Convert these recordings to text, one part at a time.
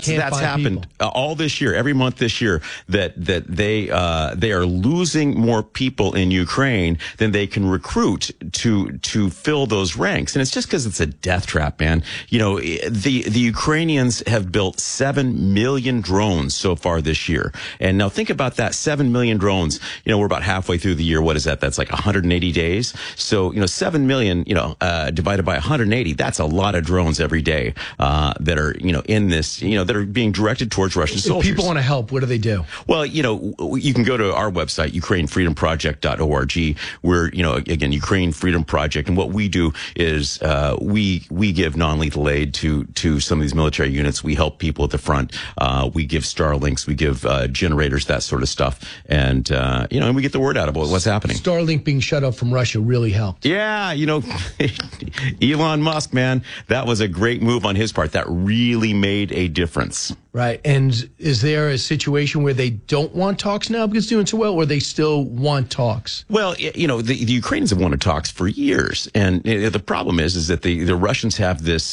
happened all this year, every month this year, that they are losing more people in Ukraine than they can recruit to fill those ranks. And it's just because it's a death trap, man. You know, the Ukrainians have built 7 million drones so far this year. And now think about that, 7 million drones. You know, we're about halfway through the year. What is that? That's like 180 days. So, 7 million, divided by 180, that's a lot of drones every day, that are, in this, that are being directed towards Russian soldiers. If people want to help, what do they do? Well, you can go to our website, UkraineFreedomProject.org. We're, again, Ukraine Freedom Project. And what we do is, we give non-lethal aid to some of these military units. We help people at the front. We give Starlinks, we give, generators, that sort of stuff. And, and we get the word out about what's happening. Starlink being shut off from Russia really helped. Yeah. Elon Musk, man, that was a great move on his part. That really made a difference. Right. And is there a situation where they don't want talks now because it's doing so well, or they still want talks? Well, the Ukrainians have wanted talks for years. And the problem is that the Russians have this,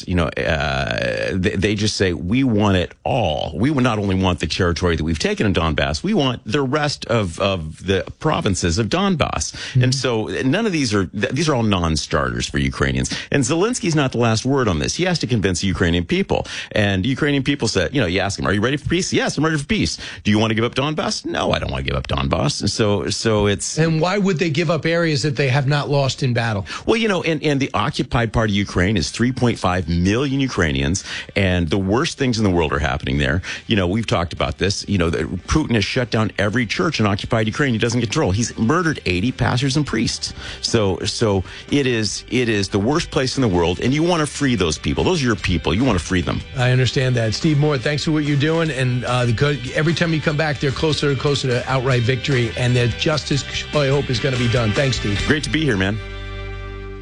they just say, we want it all. We would not only want the territory that we've taken in Donbass, we want the rest of the provinces of Donbass. Mm-hmm. And so none of these are all non-starters for Ukrainians. And Zelensky's not the last word on this. He has to convince the Ukrainian people. And Ukrainian people said, you ask them, are you ready for peace? Yes, I'm ready for peace. Do you want to give up Donbass? No, I don't want to give up Donbass. So it's... And why would they give up areas that they have not lost in battle? Well, and the occupied part of Ukraine is 3.5 million Ukrainians, and the worst things in the world are happening there. We've talked about this. Putin has shut down every church in occupied Ukraine he doesn't control. He's murdered 80 pastors and priests. So it is the worst place in the world, and you want to free those people. Those are your people. You want to free them. I understand that. Steve Moore, thanks for what you're doing, and every time you come back, they're closer and closer to outright victory, and their justice, I hope, is going to be done. Thanks, Steve. Great to be here, man.